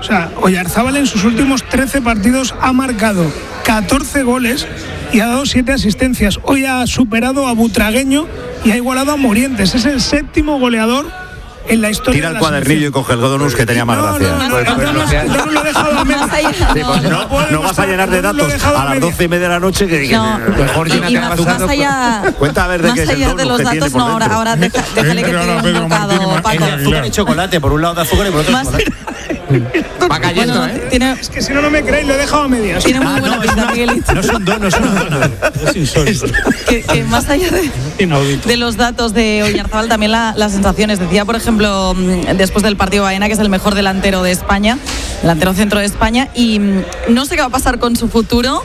sea, Oyarzábal en sus últimos 13 partidos ha marcado 14 goles y ha dado 7 asistencias. Hoy ha superado a Butragueño y ha igualado a Morientes. Es el 7º goleador en la historia. Tira el cuadernillo y coge el Godonus, que tenía más gracia. No lo he dejado a medio. No vas a llenar de datos a las 12:30 de la noche. Mejor llena más allá, cuenta a ver de qué es el de los datos, no, ahora déjale que te diga un bocado, Paco. Azúcar y chocolate, por un lado de azúcar y por otro chocolate. Va cayendo, Es que si no me creéis, lo he dejado a medias. Tiene muy buena pinta, Miguelito. No es un don, es insólito. Que más allá de los datos de Oyarzábal, también las sensaciones. Decía, por ejemplo, después del partido Baena, que es el mejor delantero de España, delantero centro de España, y no sé qué va a pasar con su futuro.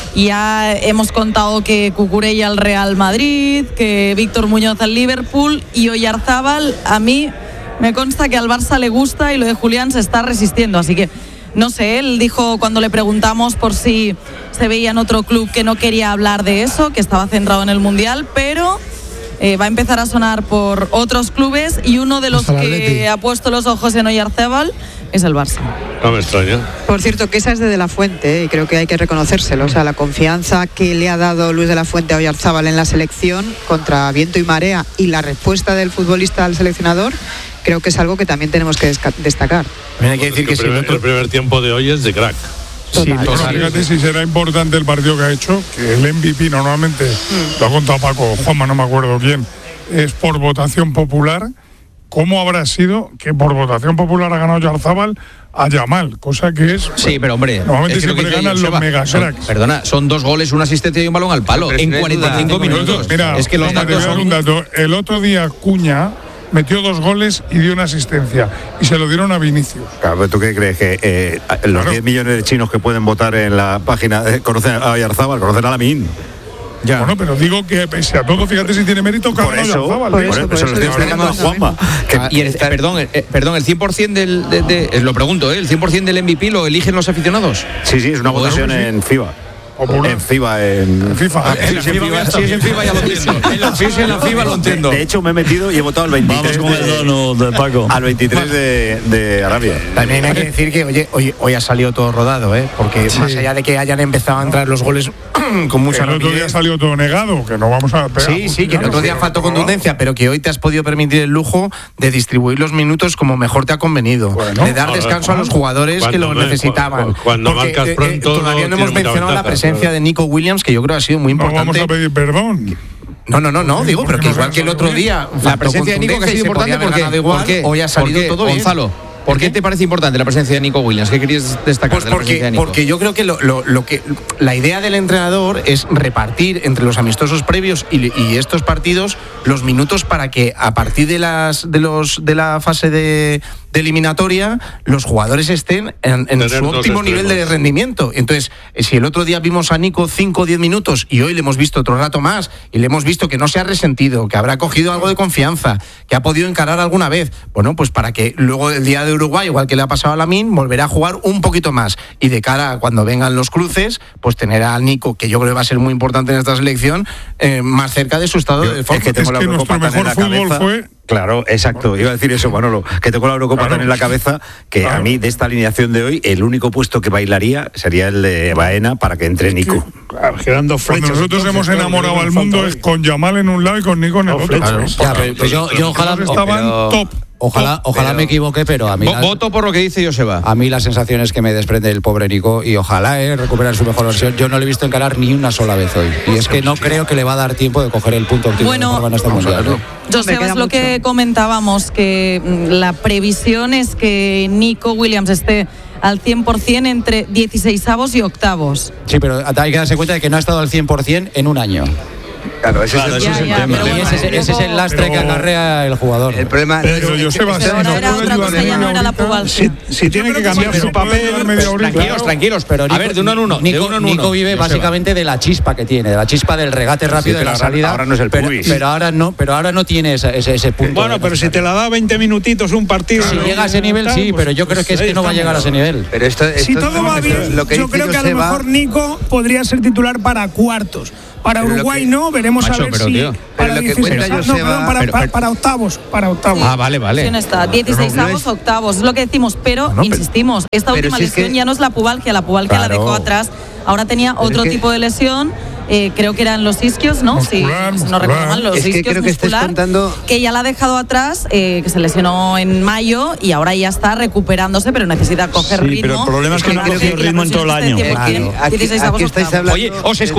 Ya hemos contado que Cucurella al Real Madrid, que Víctor Muñoz al Liverpool, y Oyarzábal, a mí me consta que al Barça le gusta y lo de Julián se está resistiendo, así que no sé, él dijo cuando le preguntamos por si se veía en otro club que no quería hablar de eso, que estaba centrado en el Mundial, pero va a empezar a sonar por otros clubes, y uno de los que ha puesto los ojos en Oyarzábal es el Barça. No me extraña. Por cierto, que esa es de la Fuente, y creo que hay que reconocérselo. O sea, la confianza que le ha dado Luis de la Fuente a Oyarzábal en la selección contra viento y marea, y la respuesta del futbolista al seleccionador, creo que es algo que también tenemos que destacar. Hay que decir que el primer tiempo de hoy es de crack. Total. Sí, fíjate si será importante el partido que ha hecho, que el MVP normalmente, lo ha contado Paco, Juanma, no me acuerdo quién, es por votación popular. ¿Cómo habrá sido que por votación popular ha ganado Oyarzábal a Yamal? Cosa que es... Sí, pero hombre... Normalmente siempre ganan los mega cracks. Perdona, son 2 goles, una asistencia y un balón al palo en 45 minutos. Mira, es que los datos te voy a dar un dato. El otro día Cuña metió 2 goles y dio una asistencia, y se lo dieron a Vinicius. Claro, ¿tú qué crees? Que los 10 millones de chinos que pueden votar en la página conocen a Oyarzábal, conocen a Lamine. Ya. Bueno, pero digo que pese a todo, fíjate si tiene mérito que ha ganado Oyarzábal. Por eso lo estoy explicando a Juanma. Y perdón, el 100% lo pregunto, ¿el 100% del MVP lo eligen los aficionados? Sí, es una votación en FIBA. En FIFA, en FIFA. Si es en FIFA ya lo entiendo. Si es en la FIFA lo entiendo. De hecho, me he metido y he votado al 23 de Paco. Al 23 de Arabia. También hay que decir que hoy ha salido todo rodado, porque más allá de que hayan empezado a entrar los goles con mucha rapidez. El otro día salió todo negado, que no vamos a pegar. Sí, que el otro día faltó contundencia, pero que hoy te has podido permitir el lujo de distribuir los minutos como mejor te ha convenido, de dar descanso a los jugadores que lo necesitaban. Cuando marcas pronto, todavía no hemos mencionado la presencia de Nico Williams, que yo creo ha sido muy importante. No vamos a pedir perdón. No, digo, pero que igual que el otro día la presencia de Nico que ha sido importante porque hoy ha salido todo bien. Gonzalo, ¿por qué te parece importante la presencia de Nico Williams? ¿Qué querías destacar de la presencia de Nico? Porque yo creo que la idea del entrenador es repartir entre los amistosos previos y estos partidos los minutos para que a partir de la fase de eliminatoria los jugadores estén en su óptimo nivel de rendimiento. Entonces, si el otro día vimos a Nico 5 o 10 minutos y hoy le hemos visto otro rato más y le hemos visto que no se ha resentido, que habrá cogido algo de confianza, que ha podido encarar alguna vez, bueno, pues para que luego el día de Uruguay, igual que le ha pasado a Lamine, volverá a jugar un poquito más, y de cara a cuando vengan los cruces, pues tener a Nico, que yo creo que va a ser muy importante en esta selección, más cerca de su estado de forma. Es que tengo la Eurocopa tan en la cabeza. Claro, exacto. Iba a decir eso, Manolo, que tengo la Eurocopa tan en la cabeza que a mí, de esta alineación de hoy, el único puesto que bailaría sería el de Baena para que entre Nico. Cuando nosotros hemos enamorado al mundo es con Yamal en un lado y con Nico en el otro. Yo ojalá estaban top. Ojalá me equivoque, pero a mí... Voto por lo que dice Joseba. A mí las sensaciones que me desprende el pobre Nico, y ojalá recuperar su mejor versión, yo no le he visto encarar ni una sola vez hoy. Y es que no creo que le va a dar tiempo de coger el punto óptimo en este mundial. Joseba, es lo que comentábamos, que la previsión es que Nico Williams esté al 100% entre 16avos y octavos. Sí, pero hay que darse cuenta de que no ha estado al 100% en un año. Claro, ese es el tema. Ese es el lastre que acarrea el jugador. El problema es que si tiene que cambiar su papel. Tranquilos, pero a ver, de uno en uno. Nico vive básicamente de la chispa que tiene, de la chispa del regate rápido de la salida. Ahora no es el Puig. Pero ahora no tiene ese punto. Bueno, pero si te la da 20 minutitos un partido. Si llega a ese nivel, sí, pero yo creo que es que no va a llegar a ese nivel. Si todo va bien, yo creo que a lo mejor Nico podría ser titular para cuartos. Para Uruguay no, veremos veremos a ver si para octavos. Ah, vale. Está 16avos, octavos, es lo que decimos, pero insistimos, esta última lesión ya no es la pubalgia la dejó atrás. Ahora tenía otro tipo de lesión. Creo que eran los isquios, ¿no? Muscular, sí, no recuerdo mal, los isquios creo muscular, que ya la ha dejado atrás, que se lesionó en mayo y ahora ya está recuperándose, pero necesita coger ritmo. Pero el problema es que no ha cogido ritmo en todo el año. Aquí estáis hablando. Oye,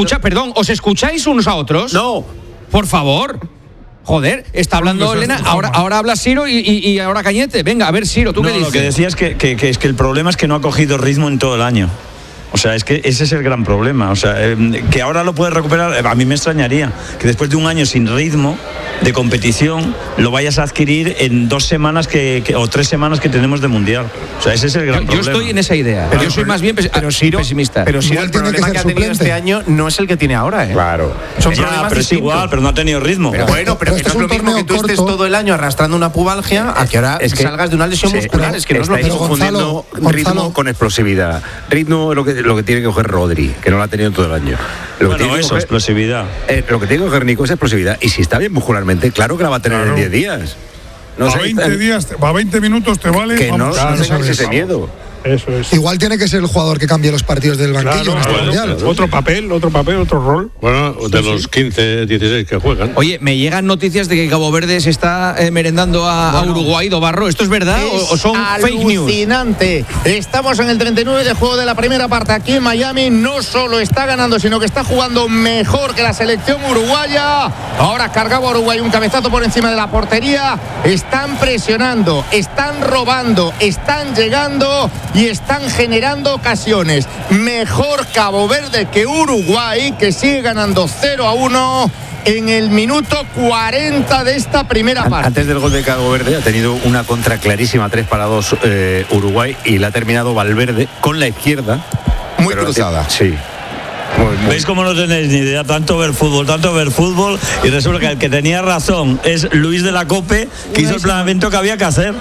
¿os escucháis unos a otros? No. Por favor. Joder, está hablando Elena, ahora habla Siro y ahora Cañete. Venga, a ver, Siro, ¿tú qué dices? Lo que decía es que el problema es que no ha cogido ritmo en todo el año. O sea, es que ese es el gran problema. O sea, que ahora lo puedes recuperar, a mí me extrañaría que después de un año sin ritmo de competición lo vayas a adquirir en 2 semanas o 3 semanas que tenemos de Mundial. O sea, ese es el gran problema. Yo estoy en esa idea. Pero yo soy más bien pesimista. Pero Siro, el problema que ha tenido este año no es el que tiene ahora, ¿eh? Claro. Son problemas pero es igual, pero no ha tenido ritmo. Pero bueno, pero que no es lo mismo que tú estés todo el año arrastrando una pubalgia a que ahora salgas de una lesión muscular. Es que no es lo mismo. Confundiendo ritmo con explosividad. Ritmo es lo que tiene que coger Rodri, que no lo ha tenido todo el año. Explosividad. Lo que tiene que coger Nico es explosividad. Y si está bien muscularmente, claro que la va a tener en 10 días. A 20 días, a 20 minutos te vale. Que no tengáis ese miedo. Eso es. Igual tiene que ser el jugador que cambie los partidos del banquillo. Otro papel, otro rol. Bueno, de los 15, 16 que juegan. Oye, me llegan noticias de que Cabo Verde se está merendando a Uruguay, Dobarro. ¿Esto es verdad o son fake news? Alucinante. Estamos en el 39 de juego de la primera parte aquí en Miami. No solo está ganando, sino que está jugando mejor que la selección uruguaya. Ahora cargaba Uruguay un cabezazo por encima de la portería. Están presionando, están robando, están llegando y están generando ocasiones. Mejor Cabo Verde que Uruguay, que sigue ganando 0-1 en el minuto 40 de esta primera parte. Antes del gol de Cabo Verde ha tenido una contra clarísima 3-2 Uruguay y la ha terminado Valverde con la izquierda. Muy cruzada. Sí. ¿Veis cómo no tenéis ni idea? Tanto ver fútbol y resulta que el que tenía razón es Luis de la Cope, que hizo el planeamiento que había que hacer.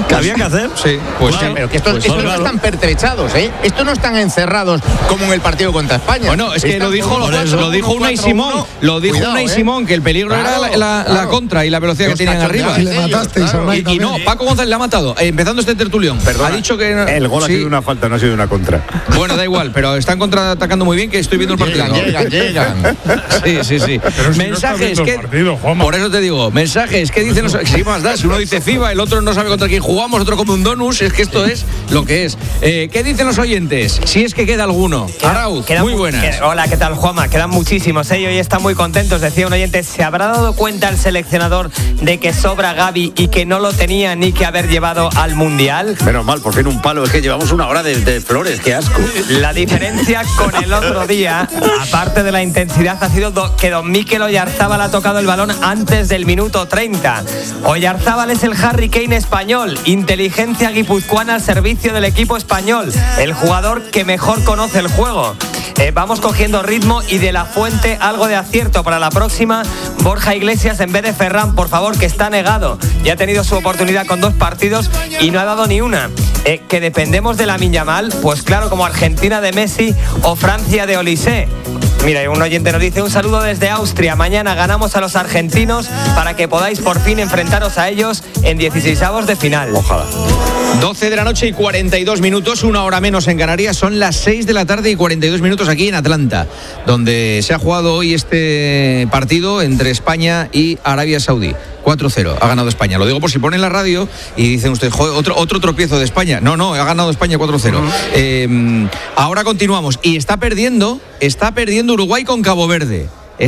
Sí, pues claro, pero que estos no están pertrechados, ¿eh? Estos no están encerrados como en el partido contra España. Bueno, es que lo dijo Unai Simón. Lo dijo Unai Simón, que el peligro era la contra y la velocidad que tenían arriba. Y le matasteis a Unai y no, Paco González le ha matado. Empezando este tertulión. Perdona, ha dicho que el gol ha sido una falta, no ha sido una contra. Bueno, da igual, pero están contraatacando muy bien, que estoy viendo el partido. Llegan. Sí. Mensajes no partido, por eso te digo, mensajes, ¿qué dicen los? Si más das, uno dice FIBA, el otro no sabe contra quién jugamos, otro come un donus, es que esto es lo que es. ¿Qué dicen los oyentes? Si es que queda alguno. Arauz, muy buenas. Hola, ¿qué tal, Juanma? Quedan muchísimos, ¿eh? Y hoy están muy contentos. Decía un oyente, ¿se habrá dado cuenta el seleccionador de que sobra Gavi y que no lo tenía ni que haber llevado al Mundial? Menos mal, por fin un palo, es que llevamos una hora de flores, qué asco. La diferencia con el otro día, aparte de la intensidad, ha sido que don Mikel Oyarzábal ha tocado el balón antes del minuto 30. Oyarzábal es el Harry Kane español, inteligencia guipuzcoana al servicio del equipo español, el jugador que mejor conoce el juego. Vamos cogiendo ritmo y de la Fuente algo de acierto para la próxima. Borja Iglesias en vez de Ferran, por favor, que está negado. Ya ha tenido su oportunidad con 2 partidos y no ha dado ni una. Que dependemos de Lamine Yamal, pues claro, como Argentina de Messi o Francia de Olise. Mira, un oyente nos dice, un saludo desde Austria. Mañana ganamos a los argentinos para que podáis por fin enfrentaros a ellos en 16avos de final. Ojalá. 12 de la noche y 42 minutos, una hora menos en Canarias. Son las 6 de la tarde y 42 minutos aquí en Atlanta, donde se ha jugado hoy este partido entre España y Arabia Saudí. 4-0, ha ganado España. Lo digo por si ponen la radio y dicen ustedes, joder, otro tropiezo de España. No, ha ganado España 4-0. Ahora continuamos. Y está perdiendo Uruguay con Cabo Verde.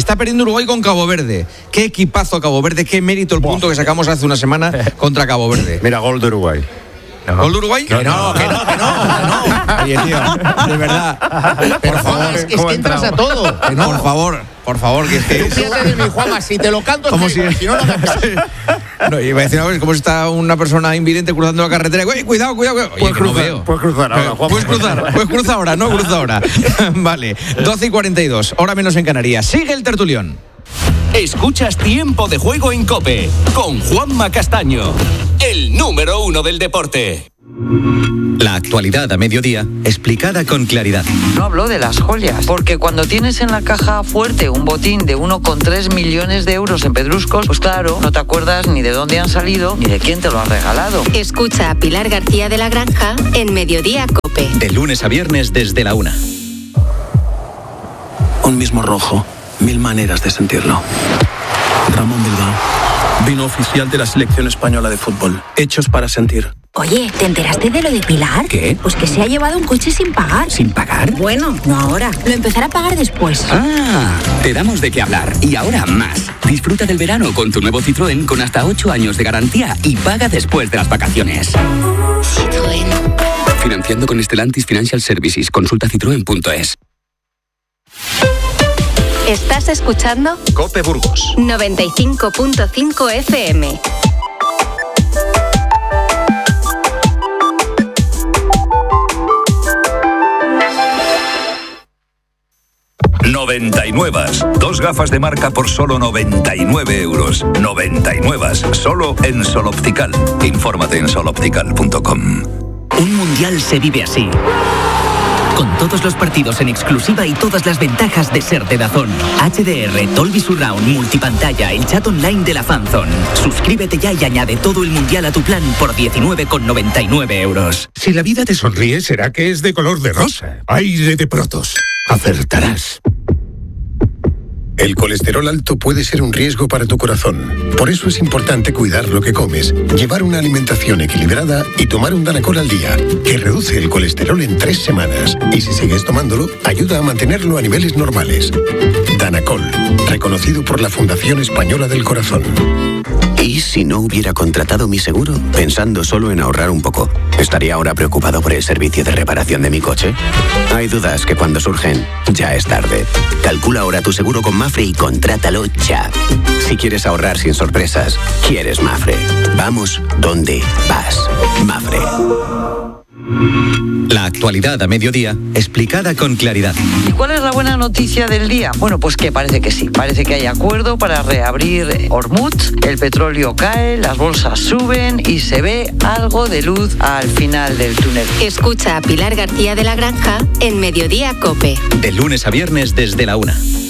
Qué equipazo Cabo Verde, qué mérito el punto que sacamos hace una semana contra Cabo Verde. Mira, gol de Uruguay. No. ¿Gol de Uruguay? Que no. Oye, tío, de verdad. Por favor, es que entras a todo. Por favor, que es que... Fíjate de mi Juanma, si te lo canto, como si no lo cantas. No, iba a decir, a ver, ¿cómo está una persona invidente cruzando la carretera? Oye, cuidado. Oye, puedes cruzar ahora, Juanma. Puedes cruzar ahora, no cruza ahora. Vale, 12 y 42, hora menos en Canarias. Sigue el tertulión. Escuchas Tiempo de Juego en COPE con Juanma Castaño, el número 1 del deporte. La actualidad a mediodía, explicada con claridad. No hablo de las joyas, porque cuando tienes en la caja fuerte un botín de 1,3 millones de euros en pedruscos, pues claro, no te acuerdas ni de dónde han salido ni de quién te lo ha regalado. Escucha a Pilar García de la Granja en Mediodía COPE. De lunes a viernes desde la 1. Un mismo rojo, 1000 maneras de sentirlo. Ramón Bilbao, vino oficial de la selección española de fútbol. Hechos para sentir. Oye, ¿te enteraste de lo de Pilar? ¿Qué? Pues que se ha llevado un coche sin pagar. ¿Sin pagar? Bueno, no ahora. Lo empezará a pagar después. Ah, te damos de qué hablar. Y ahora más. Disfruta del verano con tu nuevo Citroën con hasta 8 años de garantía y paga después de las vacaciones. Citroën. Financiando con Stellantis Financial Services. Consulta citroen.es. ¿Estás escuchando? COPE Burgos 95.5 FM. Noventanuevas. 2 gafas de marca por solo 99 euros. Noventanuevas. Solo en Sol Optical. Infórmate en soloptical.com. Un mundial se vive así. Con todos los partidos en exclusiva y todas las ventajas de ser de DAZN. HDR, Dolby Surround, multipantalla, el chat online de la Fanzone. Suscríbete ya y añade todo el mundial a tu plan por 19,99 euros. Si la vida te sonríe, será que es de color de rosa. Aire de Protos. Acertarás. El colesterol alto puede ser un riesgo para tu corazón. Por eso es importante cuidar lo que comes, llevar una alimentación equilibrada y tomar un Danacol al día, que reduce el colesterol en 3 semanas. Y si sigues tomándolo, ayuda a mantenerlo a niveles normales. Danacol, reconocido por la Fundación Española del Corazón. ¿Y si no hubiera contratado mi seguro? Pensando solo en ahorrar un poco, ¿estaría ahora preocupado por el servicio de reparación de mi coche? Hay dudas que cuando surgen, ya es tarde. Calcula ahora tu seguro con Mafre y contrátalo ya. Si quieres ahorrar sin sorpresas, quieres Mafre. Vamos donde vas. Mafre. La actualidad a mediodía, explicada con claridad. ¿Y cuál es la buena noticia del día? Bueno, pues que parece que sí. Parece que hay acuerdo para reabrir Hormuz, el petróleo cae, las bolsas suben y se ve algo de luz al final del túnel. Escucha a Pilar García de la Granja en Mediodía COPE. De lunes a viernes desde la 1.